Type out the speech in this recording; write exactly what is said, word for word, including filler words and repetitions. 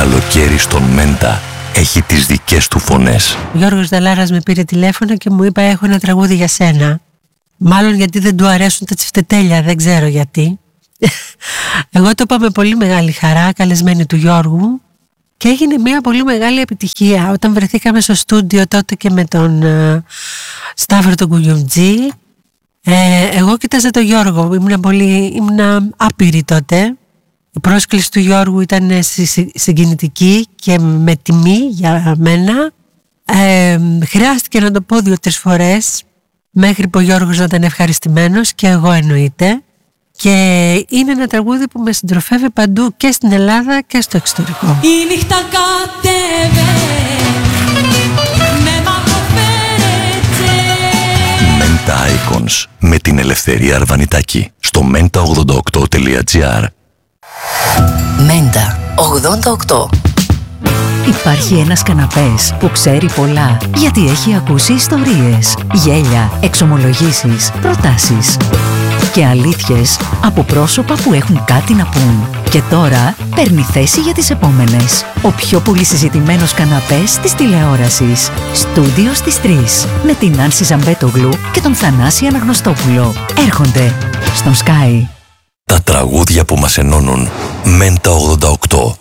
καλοκαίρι στον Μέντα έχει τις δικές του φωνές. Ο Γιώργος Δαλάρας με πήρε τηλέφωνο και μου είπε: έχω ένα τραγούδι για σένα. Μάλλον γιατί δεν του αρέσουν τα τσιφτετέλια, δεν ξέρω γιατί. Εγώ το είπα με πολύ μεγάλη χαρά, καλεσμένη του Γιώργου, και έγινε μια πολύ μεγάλη επιτυχία. Όταν βρεθήκαμε στο στούντιο τότε και με τον uh, Σταύρο τον Κουγιουμτζή, ε, εγώ κοίταζα τον Γιώργο, ήμουν πολύ, ήμουν άπειρη τότε. Η πρόσκληση του Γιώργου ήταν συγκινητική και με τιμή για μένα. Ε, χρειάστηκε να το πω δύο-τρεις φορές μέχρι που ο Γιώργος να ήταν ευχαριστημένος, και εγώ εννοείται. Και είναι ένα τραγούδι που με συντροφεύει παντού και στην Ελλάδα και στο εξωτερικό. Η νύχτα κατέβε με μαγοφέρετσε. Μέντα Icons με την Ελευθερία Αρβανιτάκη στο μέντα ογδόντα οκτώ τελεία τζι άρ. Μέντα ογδόντα οκτώ. Υπάρχει ένας καναπές που ξέρει πολλά, γιατί έχει ακούσει ιστορίες, γέλια, εξομολογήσεις, προτάσεις και αλήθειες από πρόσωπα που έχουν κάτι να πούν. Και τώρα παίρνει θέση για τις επόμενες. Ο πιο πολύ συζητημένος καναπές της τηλεόρασης. Στούντιο στις τρεις. Με την Άνση Ζαμπέτογλου και τον Θανάση Αναγνωστόπουλο. Έρχονται στον Sky. Τα τραγούδια που μας ενώνουν. Μέντα ογδόντα οκτώ.